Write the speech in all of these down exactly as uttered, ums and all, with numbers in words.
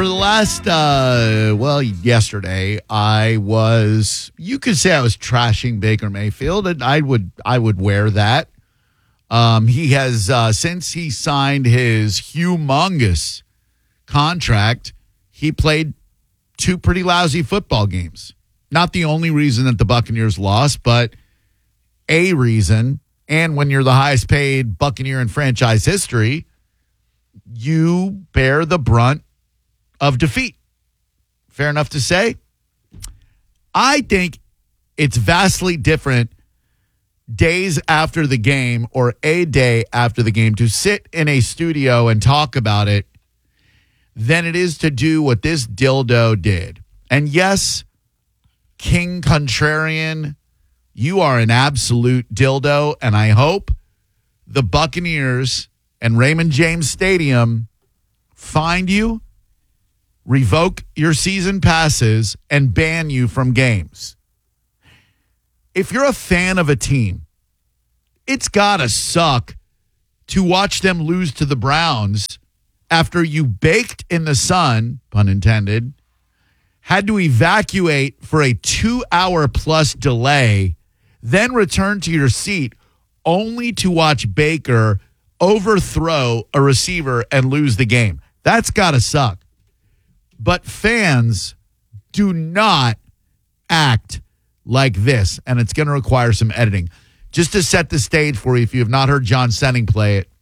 For the last, uh, well, yesterday, I was, you could say I was trashing Baker Mayfield, and I would, I would wear that. Um, he has, uh, since he signed his humongous contract, he played two pretty lousy football games. Not the only reason that the Buccaneers lost, but a reason. And when you're the highest paid Buccaneer in franchise history, you bear the brunt of defeat. Fair enough to say? I think it's vastly different days after the game or a day after the game to sit in a studio and talk about it than it is to do what this dildo did. And yes, King Contrarian, you are an absolute dildo, and I hope the Buccaneers and Raymond James Stadium find you, revoke your season passes, and ban you from games. If you're a fan of a team, it's got to suck to watch them lose to the Browns after you baked in the sun, pun intended, had to evacuate for a two-hour plus delay, then return to your seat only to watch Baker overthrow a receiver and lose the game. That's got to suck. But fans do not act like this, and it's going to require some editing. Just to set the stage for you, if you have not heard John Senning play it,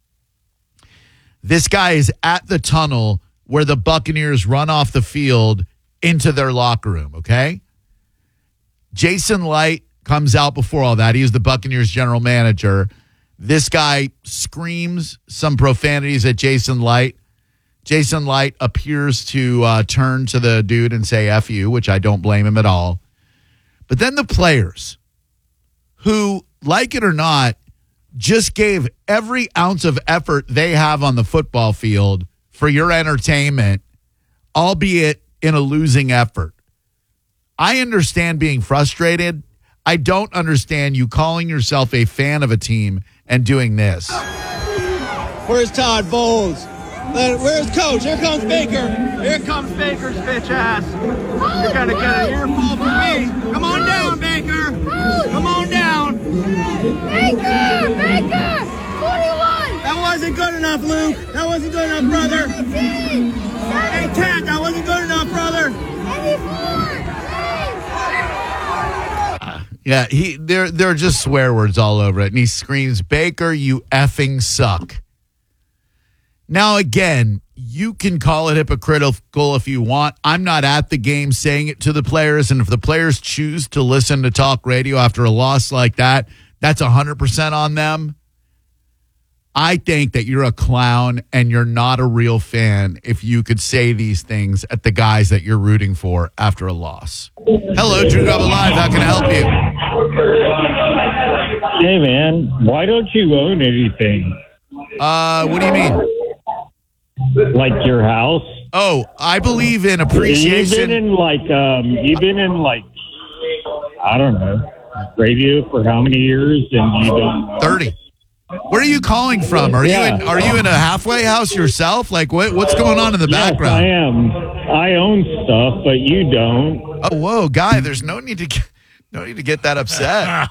this guy is at the tunnel where the Buccaneers run off the field into their locker room, okay? Jason Light comes out before all that. He is the Buccaneers general manager. This guy screams some profanities at Jason Light. Jason Light appears to uh, turn to the dude and say F you, which I don't blame him at all. But then the players, who, like it or not, just gave every ounce of effort they have on the football field for your entertainment, albeit in a losing effort. I understand being frustrated. I don't understand you calling yourself a fan of a team and doing this. Where's Todd Bowles? Where's Coach? Here comes Baker. Here comes Baker's bitch ass. You're going to get an earful from me. Come on down, Baker. Come on down. Baker! Baker! forty-one! That wasn't good enough, Luke. That wasn't good enough, brother. eighteen! Hey, Ted, that wasn't good enough, brother. eighty-four! Yeah, he there there are just swear words all over it. And he screams, Baker, you effing suck. Now, again, you can call it hypocritical if you want. I'm not at the game saying it to the players. And if the players choose to listen to talk radio after a loss like that, that's one hundred percent on them. I think that you're a clown and you're not a real fan if you could say these things at the guys that you're rooting for after a loss. Hello, Drew Double Live. How can I help you? Hey, man, why don't you own anything? Uh, what do you mean? Like your house? Oh, I believe in appreciation. You've been in like, um, you've been in like, I don't know, radio for how many years? And you don't thirty. Where are you calling from? Are yeah. you in, are you in a halfway house yourself? Like what? What's going on in the yes, background? I am. I own stuff, but you don't. Oh, whoa, guy! There's no need to get, no need to get that upset.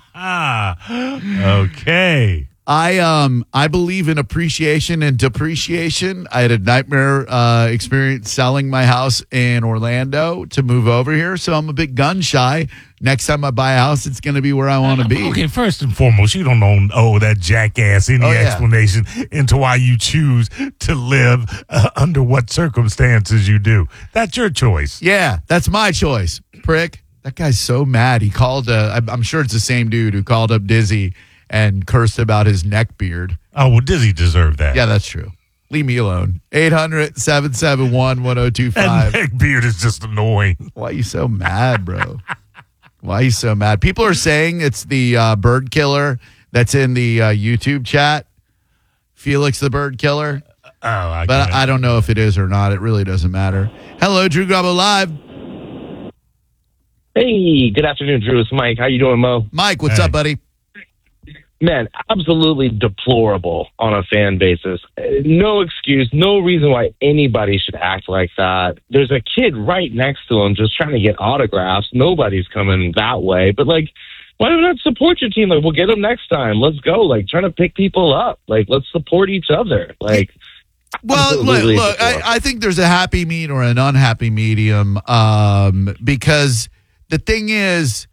Okay. I um I believe in appreciation and depreciation. I had a nightmare uh, experience selling my house in Orlando to move over here, so I'm a bit gun shy. Next time I buy a house, it's going to be where I want to be. Okay, first and foremost, you don't own oh that jackass any Oh, yeah. explanation into why you choose to live uh, under what circumstances you do. That's your choice. Yeah, that's my choice, prick. That guy's so mad. He called. Uh, I'm sure it's the same dude who called up Dizzy and cursed about his neck beard. Oh, well, Dizzy deserved that. Yeah, that's true. Leave me alone. eight hundred, seven seven one, one oh two five. That neck beard is just annoying. Why are you so mad, bro? Why are you so mad? People are saying it's the uh, bird killer that's in the uh, YouTube chat. Felix the bird killer. Oh, I But get it. I don't know if it is or not. It really doesn't matter. Hello, Drew Grabo Live. Hey, good afternoon, Drew. It's Mike. How you doing, Mo? Mike, what's Hey. up, buddy? man, absolutely deplorable on a fan basis. No excuse, no reason why anybody should act like that. There's a kid right next to him just trying to get autographs. Nobody's coming that way. But, like, why do we not support your team? Like, we'll get them next time. Let's go. Like, trying to pick people up. Like, let's support each other. Like, well, look, look I, I think there's a happy medium or an unhappy medium um, because the thing is,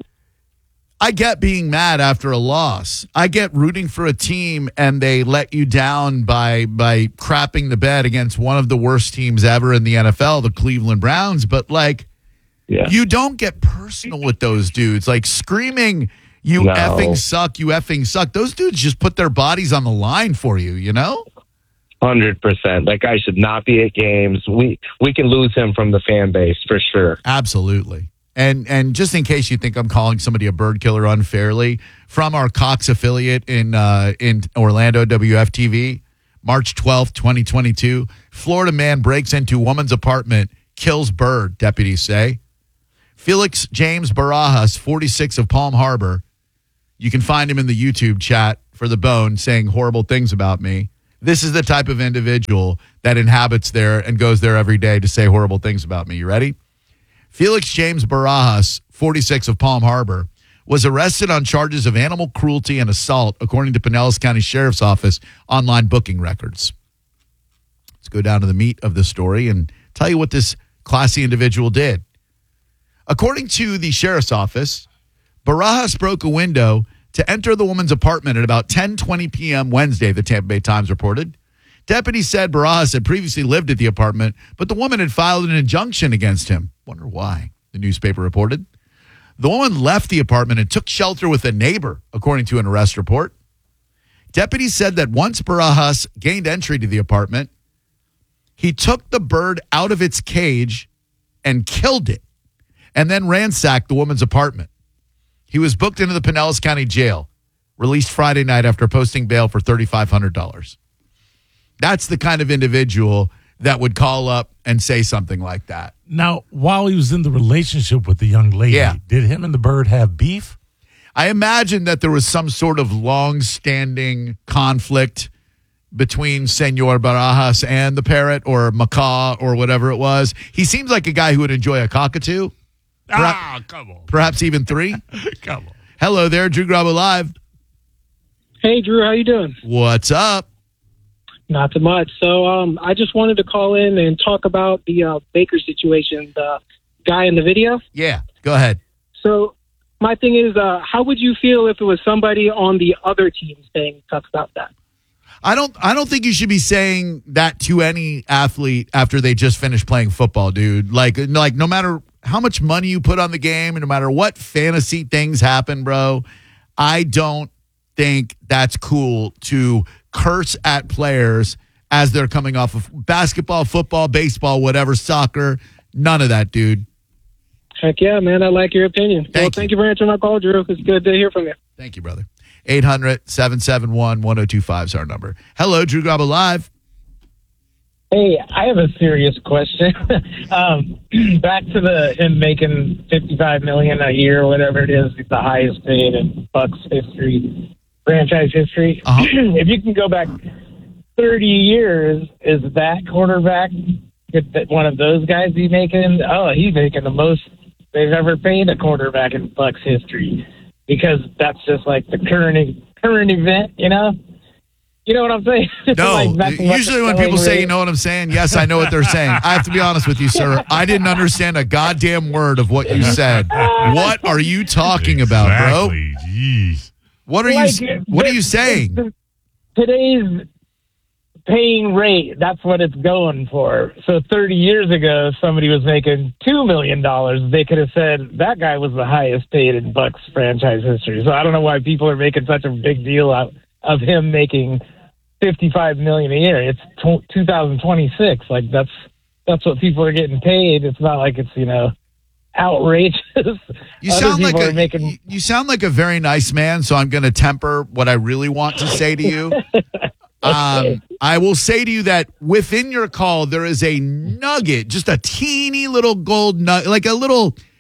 I get being mad after a loss. I get rooting for a team and they let you down by by crapping the bed against one of the worst teams ever in the N F L, the Cleveland Browns. But, like, yeah. you don't get personal with those dudes. Like, screaming, you no. effing suck, you effing suck. Those dudes just put their bodies on the line for you, you know? one hundred percent. That guy should not be at games. We we can lose him from the fan base for sure. Absolutely. And and just in case you think I'm calling somebody a bird killer unfairly, from our Cox affiliate in uh, in Orlando, W F T V, March twelfth, twenty twenty-two, Florida man breaks into woman's apartment, kills bird, deputies say. Felix James Barajas, forty-six, of Palm Harbor. You can find him in the YouTube chat for The Bone saying horrible things about me. This is the type of individual that inhabits there and goes there every day to say horrible things about me. You ready? Felix James Barajas, forty-six, of Palm Harbor, was arrested on charges of animal cruelty and assault, according to Pinellas County Sheriff's Office online booking records. Let's go down to the meat of the story and tell you what this classy individual did. According to the Sheriff's Office, Barajas broke a window to enter the woman's apartment at about ten twenty p.m. Wednesday, the Tampa Bay Times reported. Deputies said Barajas had previously lived at the apartment, but the woman had filed an injunction against him. Wonder why, the newspaper reported. The woman left the apartment and took shelter with a neighbor, according to an arrest report. Deputies said that once Barajas gained entry to the apartment, he took the bird out of its cage and killed it, and then ransacked the woman's apartment. He was booked into the Pinellas County Jail, released Friday night after posting bail for three thousand five hundred dollars. That's the kind of individual that would call up and say something like that. Now, while he was in the relationship with the young lady, yeah. did him and the bird have beef? I imagine that there was some sort of long-standing conflict between Senor Barajas and the parrot or macaw or whatever it was. He seems like a guy who would enjoy a cockatoo. Perhaps, ah, come on. Perhaps even three. Come on. Hello there, Drew Grabo Live. Hey, Drew, how you doing? What's up? Not too much. So um, I just wanted to call in and talk about the uh, Baker situation, the guy in the video. Yeah, go ahead. So my thing is, uh, how would you feel if it was somebody on the other team saying stuff about that? I don't I don't think you should be saying that to any athlete after they just finished playing football, dude. Like, like no matter how much money you put on the game and no matter what fantasy things happen, bro, I don't think that's cool to curse at players as they're coming off of basketball, football, baseball, whatever, soccer. None of that, dude. Heck yeah, man. I like your opinion. Thank well, you. thank you for answering my call, Drew. It's good to hear from you. Thank you, brother. eight hundred, seven seven one, one oh two five is our number. Hello, Drew Grabo Live. Hey, I have a serious question. um, back to the him making fifty-five million dollars a year, whatever it is, it's the highest paid in Bucks history, franchise history. Uh-huh. If you can go back thirty years, is that quarterback, could that one of those guys be making? Oh, he's making the most they've ever paid a quarterback in Bucks history, because that's just like the current current event, you know. You know what I'm saying? No. Like Usually when people say, you know what I'm saying, yes, I know what they're saying. I have to be honest with you, sir. I didn't understand a goddamn word of what you said. What are you talking about, bro? Jeez. What are like, you What are you saying? The, today's paying rate, that's what it's going for. So thirty years ago, somebody was making two million dollars. They could have said that guy was the highest paid in Bucks franchise history. So I don't know why people are making such a big deal out of him making fifty-five million dollars a year. It's t- two thousand twenty-six. Like, that's that's what people are getting paid. It's not like it's, you know, outrageous. You Other sound like people a are making... you sound like a very nice man, so I'm going to temper what I really want to say to you. Um, I will say to you that within your call, there is a nugget, just a teeny little gold nugget, like a little,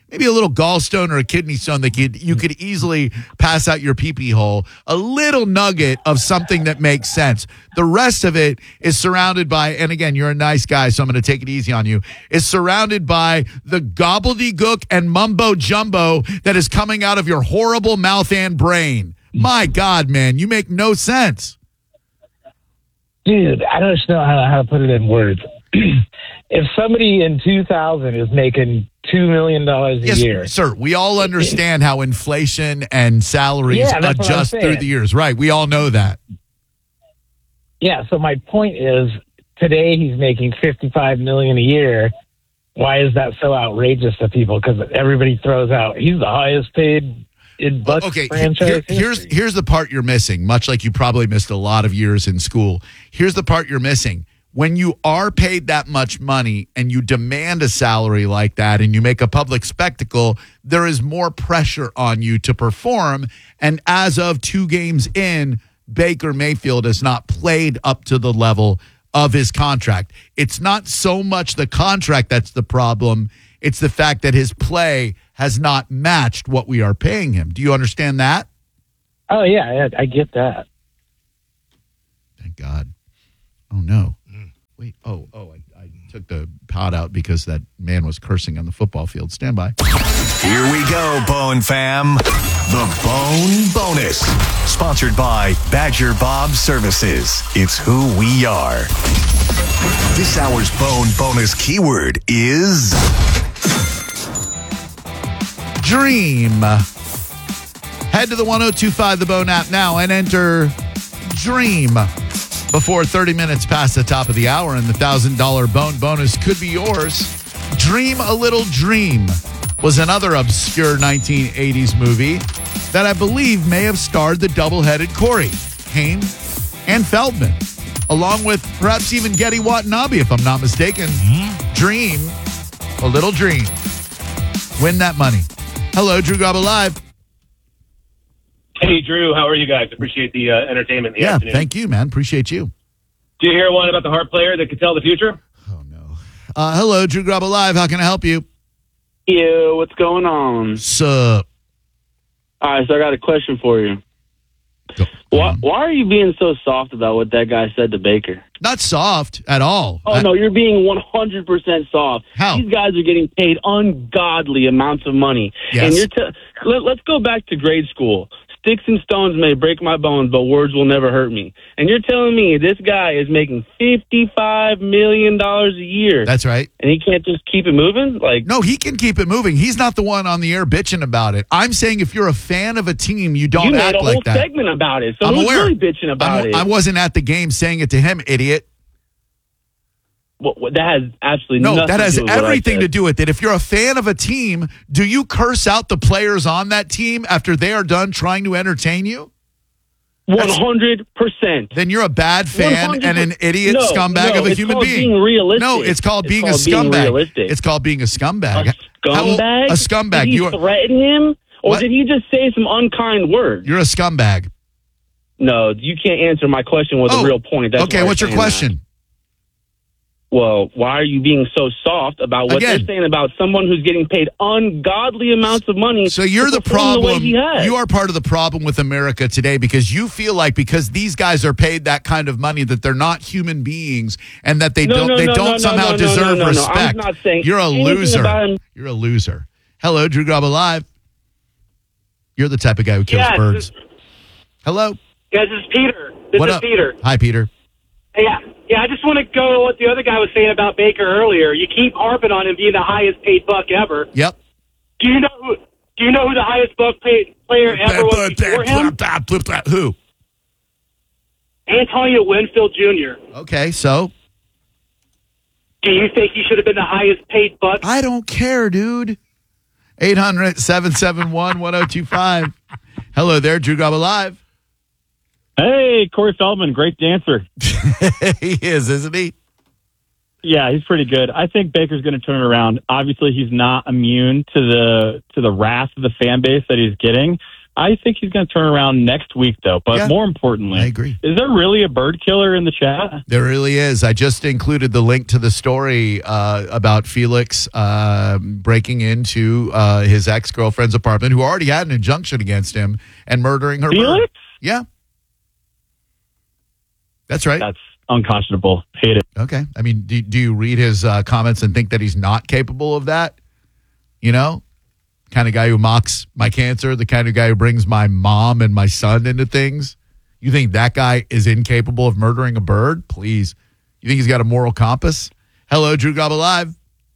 maybe a little gallstone or a kidney stone that you, you could easily pass out your pee-pee hole. A little nugget of something that makes sense. The rest of it is surrounded by, and again, you're a nice guy, so I'm going to take it easy on you, is surrounded by the gobbledygook and mumbo jumbo that is coming out of your horrible mouth and brain. My God, man, you make no sense. Dude, I don't know how, how to put it in words. If somebody in two thousand is making two million dollars a Yes, year. sir, we all understand how inflation and salaries Yeah, that's what I'm adjust saying. through the years. Right, we all know that. Yeah, so my point is, today he's making fifty-five million dollars a year. Why is that so outrageous to people? Because everybody throws out, he's the highest paid in Bucks Okay, franchise here- here's history. here's the part you're missing, much like you probably missed a lot of years in school. Here's the part you're missing. When you are paid that much money and you demand a salary like that and you make a public spectacle, there is more pressure on you to perform. And as of two games in, Baker Mayfield has not played up to the level of his contract. It's not so much the contract that's the problem. It's the fact that his play has not matched what we are paying him. Do you understand that? Oh, yeah, I, I get that. Thank God. Oh, no. Wait. Oh, oh, I, I took the pod out because that man was cursing on the football field. Stand by. Here we go, Bone Fam. The Bone Bonus. Sponsored by Badger Bob Services. It's who we are. This hour's Bone Bonus keyword is Dream. Head to the one oh two five The Bone app now and enter Dream before thirty minutes past the top of the hour, and the one thousand dollars Bone Bonus could be yours. Dream a Little Dream was another obscure nineteen eighties movie that I believe may have starred the double-headed Corey, Haim, and Feldman, along with perhaps even Getty Watanabe, if I'm not mistaken. Mm-hmm. Dream a Little Dream. Win that money. Hello, Drew Garbo Live. Hey, Drew, how are you guys? Appreciate the uh, entertainment in the Yeah, afternoon. thank you, man. Appreciate you. Do you hear one about the harp player that could tell the future? Oh, no. Uh, hello, Drew Garbo Live. How can I help you? Yo, what's going on? Sup? All right, so I got a question for you. Why, why are you being so soft about what that guy said to Baker? Not soft at all. Oh, I- no, you're being one hundred percent soft. How? These guys are getting paid ungodly amounts of money. Yes. And you're t- let, let's go back to grade school. Sticks and stones may break my bones, but words will never hurt me. And you're telling me this guy is making fifty-five million dollars a year. That's right. And he can't just keep it moving? Like, No, he can keep it moving. He's not the one on the air bitching about it. I'm saying if you're a fan of a team, you don't you made act a whole like that. segment about it. So I'm who's aware. really bitching about I'm- it? I wasn't at the game saying it to him, idiot. What, what, that has absolutely No, nothing that has to do with what I everything said. to do with it. If you're a fan of a team, do you curse out the players on that team after they are done trying to entertain you? One hundred percent. Then you're a bad fan and an idiot No, scumbag no, of a it's human called being. being realistic. No, it's called It's being called a being scumbag. realistic. It's called being a scumbag. A scumbag? How- a scumbag. Did he You are, threaten him, or What? did he just say some unkind words? you're a scumbag. No, you can't answer my question with Oh, a real point. That's okay, why I'm what's your saying that. question? Well, why are you being so soft about what Again. they're saying about someone who's getting paid ungodly amounts of money? So you're to the perform way problem. he has? You are part of the problem with America today because you feel like because these guys are paid that kind of money that they're not human beings and that they No, don't no, they no, don't no, no, somehow no, no, deserve no, no, no. I'm respect. not saying You're a anything loser. about him. You're a loser. Hello, Drew Garbo Live. You're the type of guy who kills Yeah, birds. Hello. Guys, this is Peter. This what is up? Peter. Hi, Peter. Yeah, yeah. I just want to go what the other guy was saying about Baker earlier. You keep harping on him being the highest paid buck ever. Yep. Do you know who? Do you know who the highest buck paid player ever was before him? Who? Antonio Winfield Junior Okay, so Do you think he should have been the highest paid buck? I don't care, dude. eight hundred, seven seven one, one oh two five. Hello there, Drew Garbo Live. Hey, Corey Feldman, great dancer. He is, isn't he? Yeah, he's pretty good. I think Baker's going to turn it around. Obviously, he's not immune to the to the wrath of the fan base that he's getting. I think he's going to turn around next week, though. But Yeah, more importantly, I agree. Is there really a bird killer in the chat? There really is. I just included the link to the story uh, about Felix uh, breaking into uh, his ex-girlfriend's apartment, who already had an injunction against him, and murdering her. Felix? Bird. Yeah. That's right. That's unconscionable. Hate it. Okay. I mean, do, do you read his uh, comments and think that he's not capable of that? You know? Kind of guy who mocks my cancer, the kind of guy who brings my mom and my son into things. You think that guy is incapable of murdering a bird? Please. You think he's got a moral compass? Hello, Drew Gobble Live.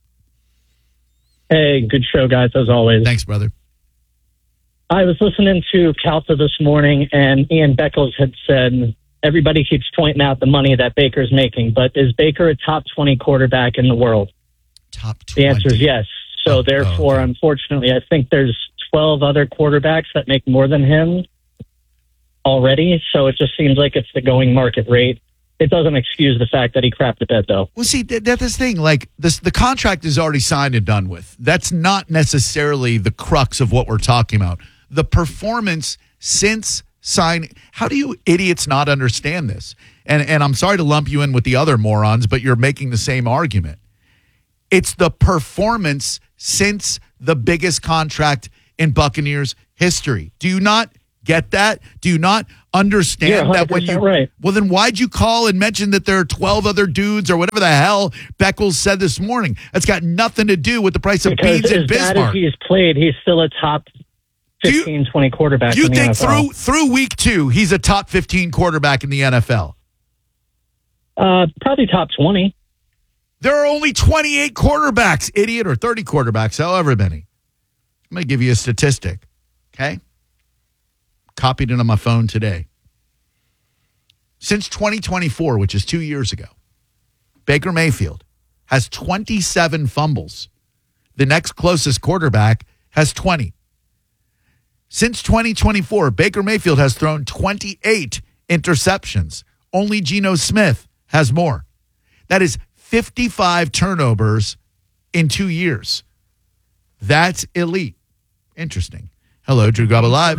Hey, good show, guys, as always. Thanks, brother. I was listening to Calta this morning, and Ian Beckles had said, everybody keeps pointing out the money that Baker's making, but is Baker a top twenty quarterback in the world? Top twenty? The answer is yes. So, Oh, therefore, oh, okay. unfortunately, I think there's twelve other quarterbacks that make more than him already. So it just seems like it's the going market rate. It doesn't excuse the fact that he crapped the bed, though. Well, see, that, that's the thing. Like, this, the contract is already signed and done with. That's not necessarily the crux of what we're talking about. The performance since signing. How do you idiots not understand this? And and I'm sorry to lump you in with the other morons, but you're making the same argument. It's the performance since the biggest contract in Buccaneers history. Do you not get that? Do you not understand Yeah, that when you right. Well, then why'd you call and mention that there are twelve other dudes or whatever the hell Beckles said this morning? That's got nothing to do with the price of Because beans and as bad as Bismarck. he's played, he's still a top fifteen, twenty quarterback You in the think N F L. through through week two, he's a top fifteen quarterback in the N F L? Uh, probably top twenty. There are only twenty-eight quarterbacks, idiot, or thirty quarterbacks, however many. I'm going to give you a statistic, okay? Copied it on my phone today. Since twenty twenty-four, which is two years ago, Baker Mayfield has twenty-seven fumbles. The next closest quarterback has twenty. Since twenty twenty-four, Baker Mayfield has thrown twenty-eight interceptions. Only Geno Smith has more. That is fifty-five turnovers in two years. That's elite. Interesting. Hello, Drew Gobble Live.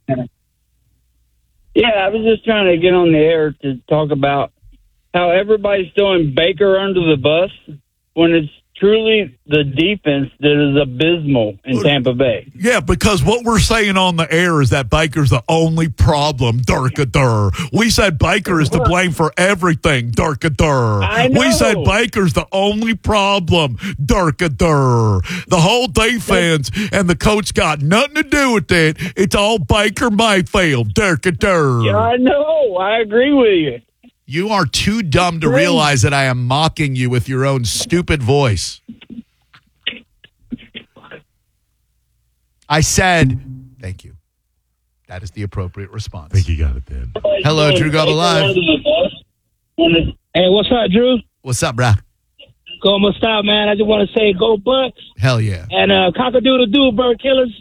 Yeah, I was just trying to get on the air to talk about how everybody's throwing Baker under the bus when it's truly the defense that is abysmal in Tampa Bay. Yeah, because what we're saying on the air is that Baker's the only problem, Durkadur. We said Baker is to blame for everything, Durkadur. I know. We said Baker's the only problem, Durkadur. The whole defense and the coach got nothing to do with it. It's all Baker Mayfield, Durkadur. Yeah, I know. I agree with you. You are too dumb to realize that I am mocking you with your own stupid voice. I said, thank you. That is the appropriate response. I think you got it then. Hello, Drew Gobble Live. Hey, what's up, Drew? What's up, brah? Como stop, man? I just want to say go Bucks. Hell yeah. And uh, cock-a-doodle-doo, bird killers.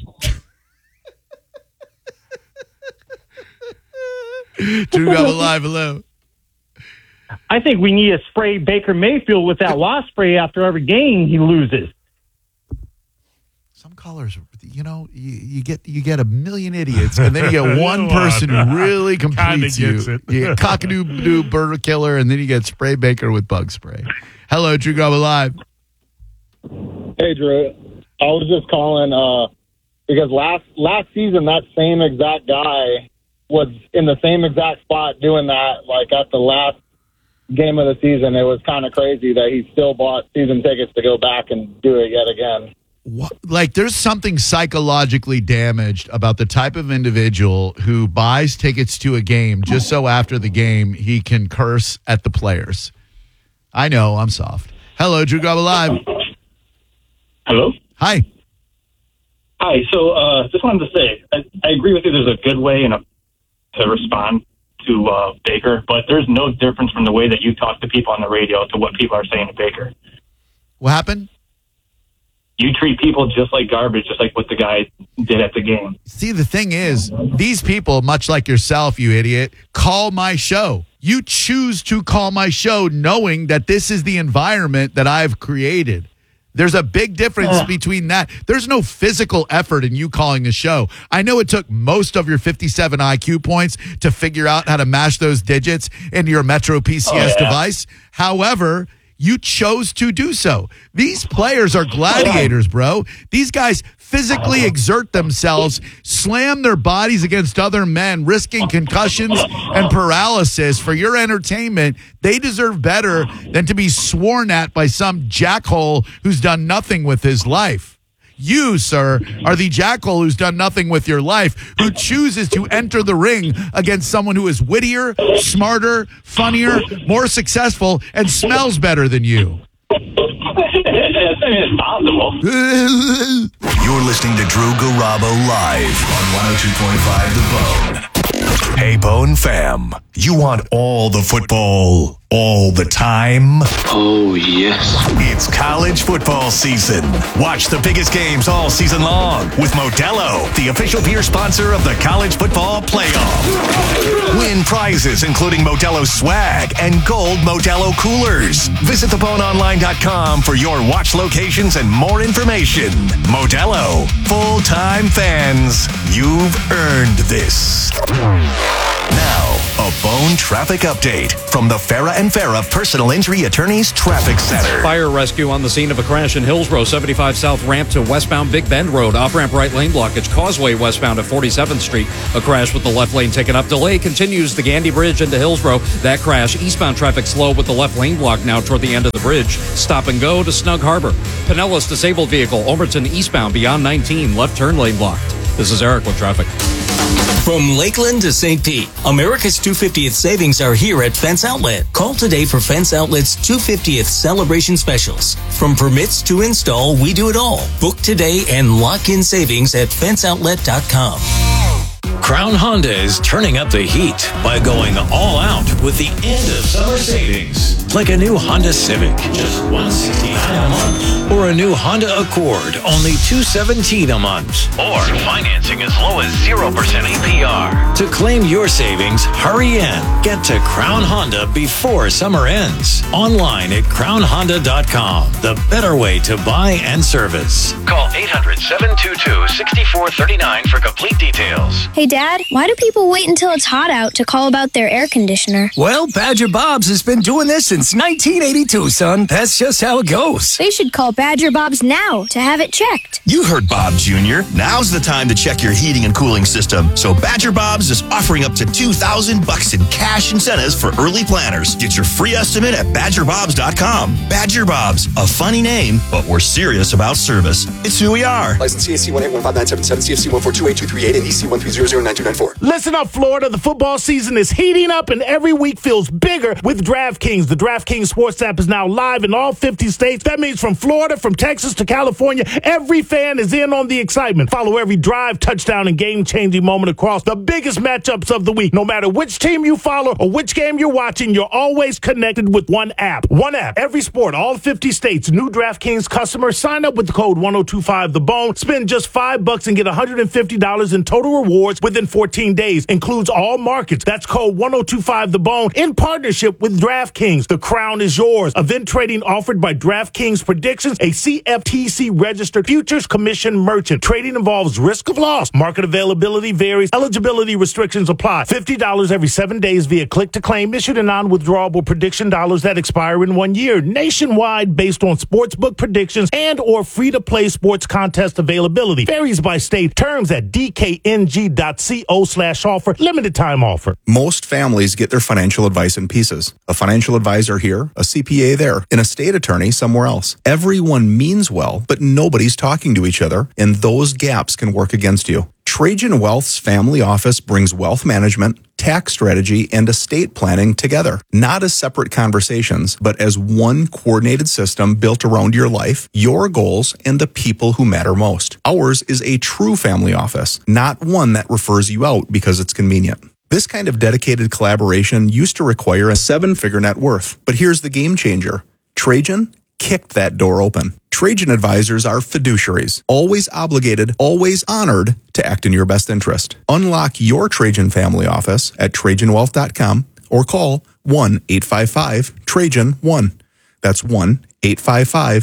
Drew Gobble Live, hello. I think we need to spray Baker Mayfield with that wasp spray after every game he loses. Some callers, you know, you, you get you get a million idiots, and then you get one Come on. person who really Kinda completes you. gets it. You get cockadoo bird killer, and then you get spray Baker with bug spray. Hello, Drew Gobble Live. Hey, Drew. I was just calling uh, because last last season that same exact guy was in the same exact spot doing that, like at the last game of the season. It was kind of crazy that he still bought season tickets to go back and do it yet again. What, like, there's something psychologically damaged about the type of individual who buys tickets to a game just so after the game he can curse at the players. I know, I'm soft. Hello, Drew Gobble Live. Hello? Hi. Hi. So, uh, just wanted to say, I, I agree with you. There's a good way and a, to respond to uh, Baker, but there's no difference from the way that you talk to people on the radio to what people are saying to Baker. What happened? You treat people just like garbage, just like what the guy did at the game. See, the thing is, these people, much like yourself, you idiot, call my show. You choose to call my show knowing that this is the environment that I've created. There's a big difference uh. between that. There's no physical effort in you calling a show. I know it took most of your fifty-seven I Q points to figure out how to mash those digits into your Metro P C S oh, yeah. device. However, you chose to do so. These players are gladiators, bro. These guys physically exert themselves, slam their bodies against other men, risking concussions and paralysis for your entertainment. They deserve better than to be sworn at by some jackhole who's done nothing with his life. You, sir, are the jackal who's done nothing with your life, who chooses to enter the ring against someone who is wittier, smarter, funnier, more successful, and smells better than you. It's possible. You're listening to Drew Garabo live on one oh two point five The Bone. Hey, Bone fam, you want all the football all the time? Oh, yes. It's college football season. Watch the biggest games all season long with Modelo, the official beer sponsor of the College Football Playoff. Win prizes including Modelo swag and gold Modelo coolers. Visit the bone online dot com for your watch locations and more information. Modelo, full-time fans, you've earned this. Now, a Bone traffic update from the Farah and Farah Personal Injury Attorneys Traffic Center. Fire rescue on the scene of a crash in Hillsborough, seventy-five South ramp to westbound Big Bend Road. Off-ramp right lane blockage. Causeway westbound at forty-seventh Street. A crash with the left lane taken up. Delay continues the Gandy Bridge into Hillsborough. That crash. Eastbound traffic slow with the left lane block now toward the end of the bridge. Stop and go to Snug Harbor. Pinellas disabled vehicle. Overton eastbound beyond nineteen. Left turn lane blocked. This is Eric with traffic. From Lakeland to Saint Pete, America's two hundred fiftieth savings are here at Fence Outlet. Call today for Fence Outlet's two hundred fiftieth celebration specials. From permits to install, we do it all. Book today and lock in savings at fence outlet dot com. Crown Honda is turning up the heat by going all out with the end of summer savings. Like a new Honda Civic, just one hundred sixty-nine dollars a month. Or a new Honda Accord, only two hundred seventeen dollars a month. Or financing as low as zero percent A P R. To claim your savings, hurry in. Get to Crown Honda before summer ends. Online at crown honda dot com. The better way to buy and service. Call eight hundred, seven two two, six four three nine for complete details. Hey, Dad, why do people wait until it's hot out to call about their air conditioner? Well, Badger Bob's has been doing this since nineteen eighty-two, son. That's just how it goes. They should call Badger Bob's now to have it checked. You heard Bob Junior Now's the time to check your heating and cooling system. So Badger Bob's is offering up to two thousand bucks in cash incentives for early planners. Get your free estimate at badger bobs dot com. Badger Bob's, a funny name, but we're serious about service. It's who we are. License C A C one eight one five nine seven seven, C F C one four two eight two three eight, and E C one three zero zero nine two nine four. Listen up, Florida. The football season is heating up, and every week feels bigger with DraftKings. The DraftKings Sports app is now live in all fifty states. That means from Florida, from Texas to California, every fan is in on the excitement. Follow every drive, touchdown, and game-changing moment across the biggest matchups of the week. No matter which team you follow or which game you're watching, you're always connected with one app. One app, every sport, all fifty states. New DraftKings customers sign up with the code one oh two five the bone. Spend just five bucks and get one hundred fifty dollars in total rewards within fourteen days. Includes all markets. That's code one oh two five the bone in partnership with DraftKings. The crown is yours. Event trading offered by DraftKings Predictions, a C F T C registered futures commission merchant. Trading involves risk of loss. Market availability varies. Eligibility restrictions apply. fifty dollars every seven days via click to claim. Issued in non-withdrawable prediction dollars that expire in one year. Nationwide based on sportsbook predictions and or free-to-play sports contest availability. Varies by state. Terms at d k n g dot co slash offer. Limited time offer. Most families get their financial advice in pieces. A financial advisor here, a C P A there, an estate attorney somewhere else. Everyone means well, but nobody's talking to each other, and those gaps can work against you. Trajan Wealth's family office brings wealth management, tax strategy, and estate planning together. Not as separate conversations, but as one coordinated system built around your life, your goals, and the people who matter most. Ours is a true family office, not one that refers you out because it's convenient. This kind of dedicated collaboration used to require a seven-figure net worth. But here's the game changer. Trajan kicked that door open. Trajan advisors are fiduciaries, always obligated, always honored to act in your best interest. Unlock your Trajan family office at trajan wealth dot com or call one eight five five Trajan one. That's one eight five five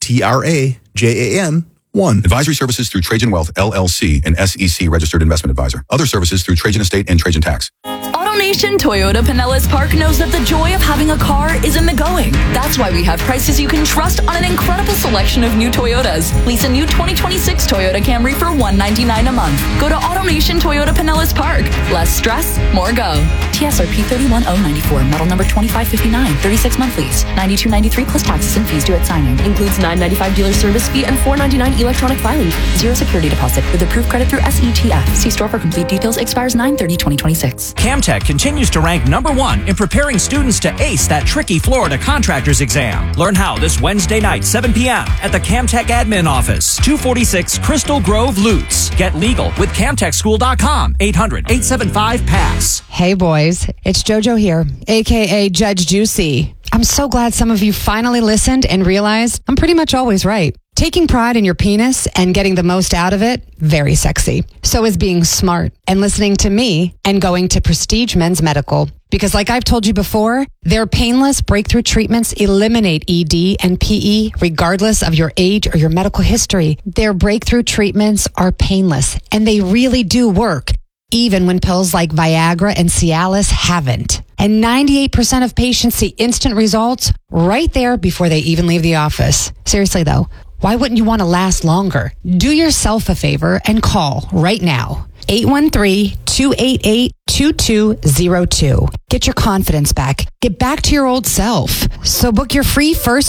T R A J A N one. Advisory services through Trajan Wealth, L L C, an S E C registered investment advisor. Other services through Trajan Estate and Trajan Tax. AutoNation Toyota Pinellas Park knows that the joy of having a car is in the going. That's why we have prices you can trust on an incredible selection of new Toyotas. Lease a new twenty twenty-six Toyota Camry for one hundred ninety-nine dollars a month. Go to AutoNation Toyota Pinellas Park. Less stress, more go. T S R P three one zero nine four, model number twenty-five fifty-nine, thirty-six month lease, ninety-two ninety-three plus taxes and fees due at signing. Includes nine ninety-five dealer service fee and four ninety-nine electronic filing. Zero security deposit with approved credit through S E T F. See store for complete details. Expires nine thirty twenty twenty-six. Camtech continues to rank number one in preparing students to ace that tricky Florida contractor's exam. Learn how this Wednesday night, seven p.m. at the Camtech Admin Office, two forty-six Crystal Grove, Lutz. Get legal with camtech school dot com, eight hundred, eight seven five, pass. Hey boys, it's JoJo here, aka Judge Juicy. I'm so glad some of you finally listened and realized I'm pretty much always right. Taking pride in your penis and getting the most out of it, very sexy. So is being smart and listening to me and going to Prestige Men's Medical. Because like I've told you before, their painless breakthrough treatments eliminate E D and P E regardless of your age or your medical history. Their breakthrough treatments are painless and they really do work, even when pills like Viagra and Cialis haven't. And ninety-eight percent of patients see instant results right there before they even leave the office. Seriously though, why wouldn't you want to last longer? Do yourself a favor and call right now. eight one three, two eight eight, two two zero two. Get your confidence back. Get back to your old self. So book your free first